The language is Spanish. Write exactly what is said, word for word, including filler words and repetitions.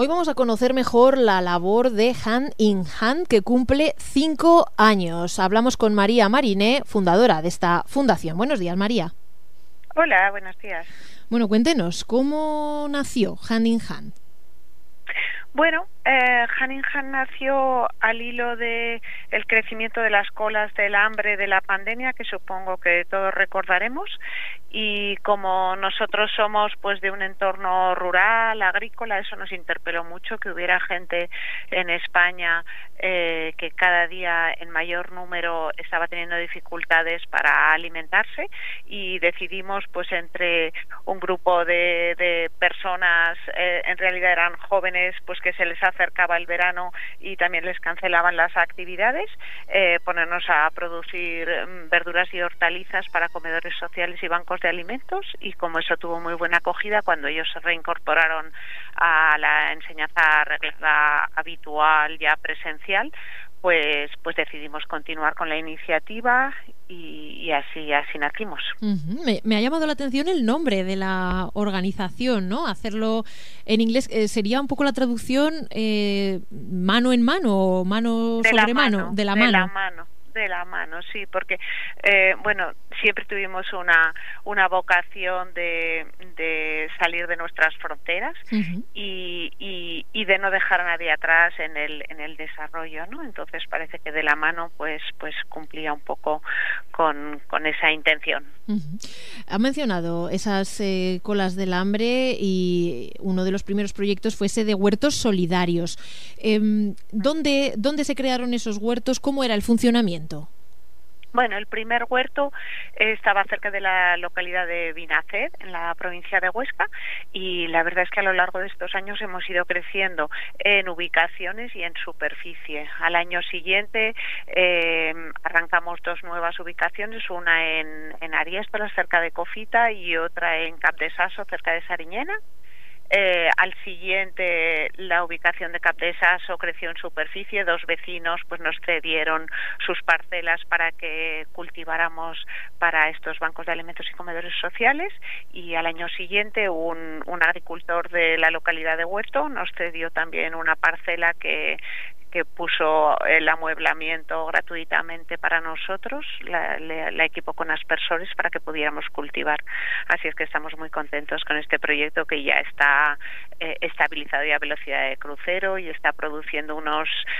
Hoy vamos a conocer mejor la labor de Hand in Hand, que cumple cinco años. Hablamos con María Mariné, fundadora de esta fundación. Buenos días, María. Hola, buenos días. Bueno, cuéntenos, ¿cómo nació Hand in Hand? Bueno, eh, Hand in Hand nació al hilo de el crecimiento de las colas del hambre de la pandemia, que supongo que todos recordaremos, y como nosotros somos pues de un entorno rural, agrícola, eso nos interpeló mucho, que hubiera gente en España eh, que cada día en mayor número estaba teniendo dificultades para alimentarse, y decidimos pues entre un grupo de, de personas, eh, en realidad eran jóvenes, pues que se les acercaba el verano y también les cancelaban las actividades, eh, ponernos a producir verduras y hortalizas para comedores sociales y bancos de alimentos, y como eso tuvo muy buena acogida, cuando ellos se reincorporaron a la enseñanza reglada habitual ya presencial, pues pues decidimos continuar con la iniciativa y, y así así nacimos. Uh-huh. Me, me ha llamado la atención el nombre de la organización, ¿no? Hacerlo en inglés eh, sería un poco la traducción eh, mano en mano o mano de sobre la mano, mano, de la de mano. la mano. De la mano, sí, porque eh, bueno, siempre tuvimos una una vocación de, de salir de nuestras fronteras uh-huh. y, y, y de no dejar a nadie atrás en el en el desarrollo, ¿no? Entonces parece que de la mano pues pues cumplía un poco con, con esa intención. Uh-huh. Ha mencionado esas eh, colas del hambre y uno de los primeros proyectos fue ese de huertos solidarios. Eh, ¿dónde, ¿Dónde se crearon esos huertos? ¿Cómo era el funcionamiento? Bueno, el primer huerto eh, estaba cerca de la localidad de Vinaced, en la provincia de Huesca, y la verdad es que a lo largo de estos años hemos ido creciendo en ubicaciones y en superficie. Al año siguiente eh, arrancamos dos nuevas ubicaciones, una en, en Ariéstolas, cerca de Cofita, y otra en Cap de Sasso, cerca de Sariñena. Eh, al siguiente, la ubicación de Cap de Sasso creció en superficie. Dos vecinos pues nos cedieron sus parcelas para que cultiváramos para estos bancos de alimentos y comedores sociales, y al año siguiente un, un agricultor de la localidad de Huerto nos cedió también una parcela que que puso el amueblamiento gratuitamente para nosotros, la, la, la equipó con aspersores para que pudiéramos cultivar. Así es que estamos muy contentos con este proyecto, que ya está eh, estabilizado y a velocidad de crucero, y está produciendo unos